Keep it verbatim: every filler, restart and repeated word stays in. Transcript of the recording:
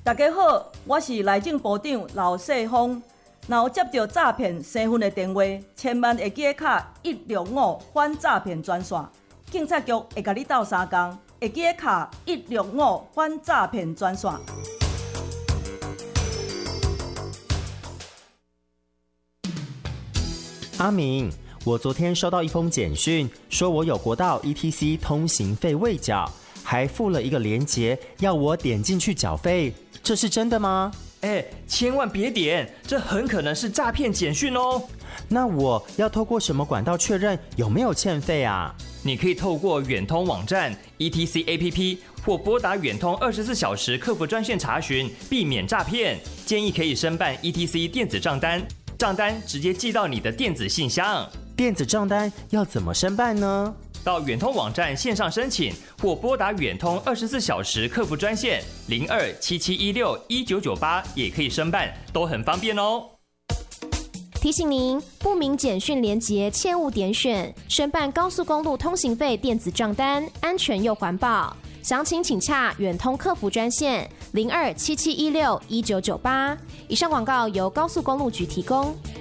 大家好，我是内政部长刘世峰。若有接到诈骗身份的电话，千万会记得卡一六五反诈骗专线，警察局会甲你斗相共，会记得卡一六五反诈骗专线。 阿明，我昨天收到一封简讯，说我有国道 E T C 通行费未缴，还附了一个连结，要我点进去缴费，这是真的吗？ 哎，千万别点，这很可能是诈骗简讯哦。 那我要透过什么管道确认有没有欠费啊？ 你可以透过远通网站、E T C A P P 或拨打远通二十四小时客服专线查询，避免诈骗。建议可以申办 E T C 电子账单，账单直接寄到你的电子信箱。 电子账单要怎么申办呢？ 到远通网站线上申请，或拨打远通二十四小时客服专线零二七七一六一九九八，也可以申办，都很方便哦。 提醒您，不明简讯连结切勿点选。申办高速公路通行费电子账单，安全又环保。详情请洽远通客服专线零二七七一六一九九八。以上广告由高速公路局提供。